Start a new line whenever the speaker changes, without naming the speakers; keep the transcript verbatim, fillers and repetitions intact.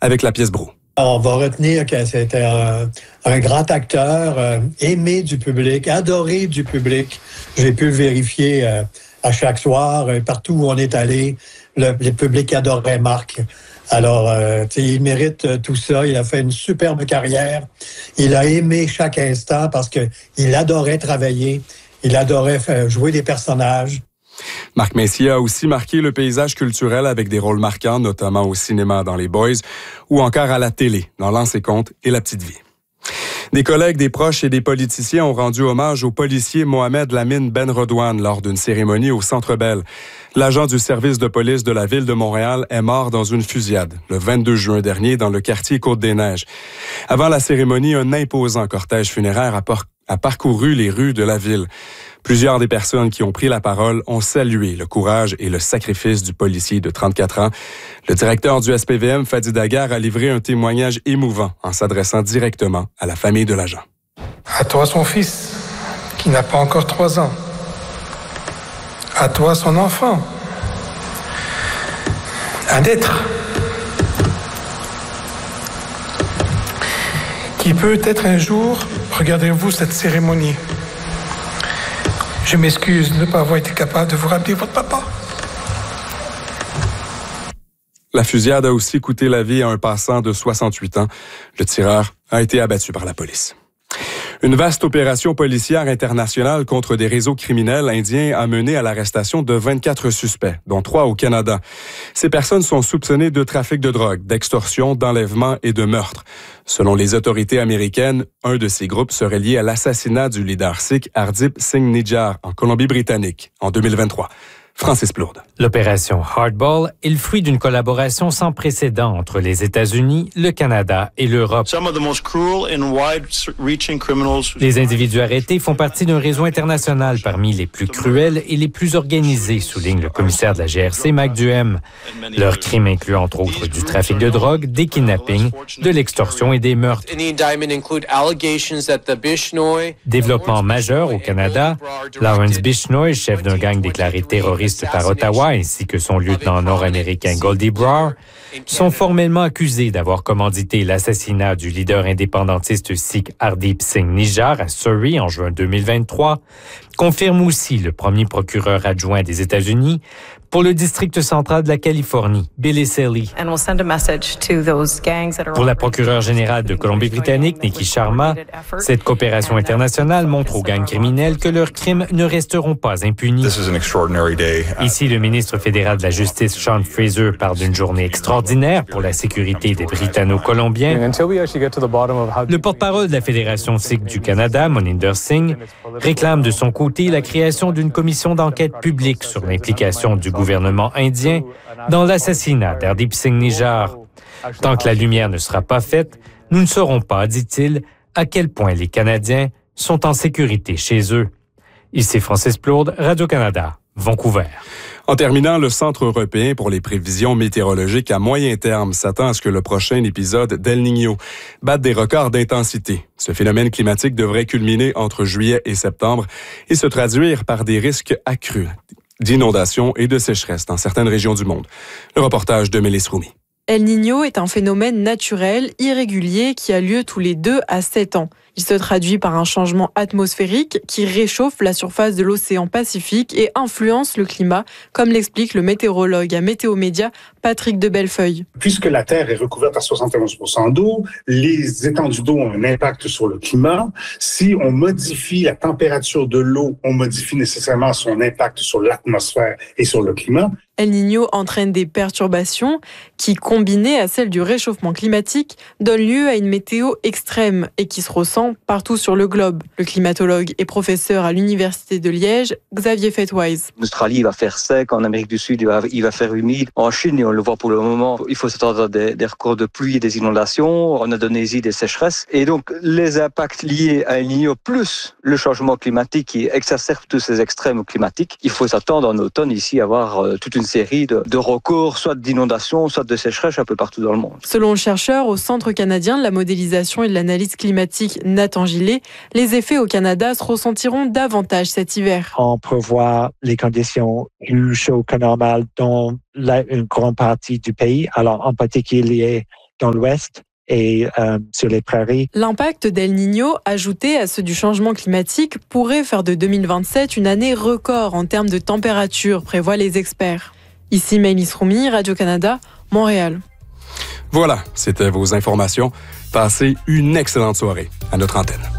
avec la pièce Brou.
On va retenir que c'était un, un grand acteur, euh, aimé du public, adoré du public. J'ai pu le vérifier euh, à chaque soir, euh, partout où on est allé, le, le public adorait Marc. Alors, euh, tu sais, il mérite euh, tout ça. Il a fait une superbe carrière. Il a aimé chaque instant parce que il adorait travailler. Il adorait faire, jouer des personnages.
Marc Messier a aussi marqué le paysage culturel avec des rôles marquants, notamment au cinéma dans Les Boys ou encore à la télé dans L'Anse et Compte et La Petite Vie. Des collègues, des proches et des politiciens ont rendu hommage au policier Mohamed Lamine Ben Redouane lors d'une cérémonie au Centre Bell. L'agent du service de police de la ville de Montréal est mort dans une fusillade le vingt-deux juin dernier dans le quartier Côte-des-Neiges. Avant la cérémonie, un imposant cortège funéraire a, par- a parcouru les rues de la ville. Plusieurs des personnes qui ont pris la parole ont salué le courage et le sacrifice du policier de trente-quatre ans. Le directeur du S P V M, Fadi Daguerre, a livré un témoignage émouvant en s'adressant directement à la famille de l'agent.
À toi, son fils, qui n'a pas encore trois ans. À toi, son enfant. Un être qui peut-être un jour, regardez-vous cette cérémonie. Je m'excuse de ne pas avoir été capable de vous rappeler votre papa.
La fusillade a aussi coûté la vie à un passant de soixante-huit ans. Le tireur a été abattu par la police. Une vaste opération policière internationale contre des réseaux criminels indiens a mené à l'arrestation de vingt-quatre suspects, dont trois au Canada. Ces personnes sont soupçonnées de trafic de drogue, d'extorsion, d'enlèvement et de meurtre. Selon les autorités américaines, un de ces groupes serait lié à l'assassinat du leader sikh Hardip Singh Nijjar en Colombie-Britannique en deux mille vingt-trois. Francis Plourde.
L'opération Hardball est le fruit d'une collaboration sans précédent entre les États-Unis, le Canada et l'Europe. Les individus arrêtés font partie d'un réseau international parmi les plus cruels et les plus organisés, souligne le commissaire de la G R C, Mac Duhem. Leurs crimes incluent entre autres du trafic de drogue, des kidnappings, de l'extorsion et des meurtres. Développement majeur au Canada, Lawrence Bishnoi, chef d'un gang déclaré terroriste par Ottawa, ainsi que son lieutenant nord-américain Goldie Brower, sont formellement accusés d'avoir commandité l'assassinat du leader indépendantiste sikh Hardip Singh Nijjar à Surrey en juin deux mille vingt-trois, confirme aussi le premier procureur adjoint des États-Unis pour le district central de la Californie, Billy Selly. Pour la procureure générale de Colombie-Britannique, Nikki Sharma, cette coopération internationale montre aux gangs criminels que leurs crimes ne resteront pas impunis. Ici, le ministre fédéral de la Justice, Sean Fraser, parle d'une journée extraordinaire pour la sécurité des Britanno-Colombiens. Le porte-parole de la Fédération sikh du Canada, Moninder Singh, réclame de son côté la création d'une commission d'enquête publique sur l'implication du gouvernement indien dans l'assassinat d'Hardip Singh Nijjar. Tant que la lumière ne sera pas faite, nous ne saurons pas, dit-il, à quel point les Canadiens sont en sécurité chez eux. Ici Francis Plourde, Radio-Canada, Vancouver.
En terminant, le Centre européen pour les prévisions météorologiques à moyen terme s'attend à ce que le prochain épisode d'El Niño batte des records d'intensité. Ce phénomène climatique devrait culminer entre juillet et septembre et se traduire par des risques accrus d'inondations et de sécheresse dans certaines régions du monde. Le reportage de Mélisse Roumi.
El Niño est un phénomène naturel, irrégulier, qui a lieu tous les deux à sept ans. Il se traduit par un changement atmosphérique qui réchauffe la surface de l'océan Pacifique et influence le climat, comme l'explique le météorologue à Météo Média, Patrick de Bellefeuille.
Puisque la Terre est recouverte à soixante et onze pour cent d'eau, les étendues d'eau ont un impact sur le climat. Si on modifie la température de l'eau, on modifie nécessairement son impact sur l'atmosphère et sur le climat.
El Niño entraîne des perturbations qui, combinées à celles du réchauffement climatique, donnent lieu à une météo extrême et qui se ressent partout sur le globe. Le climatologue et professeur à l'Université de Liège, Xavier Fettwise.
En Australie, il va faire sec, en Amérique du Sud, il va, il va faire humide. En Chine, on le voit pour le moment, il faut s'attendre à des, des records de pluie et des inondations. En Indonésie, des sécheresses. Et donc, les impacts liés à El Niño, plus le changement climatique qui exacerbe tous ces extrêmes climatiques, il faut s'attendre en automne ici à avoir euh, toute une série de, de records, soit d'inondations, soit de sécheresse un peu partout dans le monde.
Selon le chercheur au Centre canadien de la modélisation et de l'analyse climatique Nathan Gillet, les effets au Canada se ressentiront davantage cet hiver.
On prévoit les conditions plus chaudes que normales dans la, une grande partie du pays. Alors, en particulier dans l'ouest et euh, sur les prairies.
L'impact d'El Niño, ajouté à ceux du changement climatique, pourrait faire de deux mille vingt-sept une année record en termes de température, prévoient les experts. Ici Maëlys Roumi, Radio-Canada, Montréal.
Voilà, c'était vos informations. Passez une excellente soirée à notre antenne.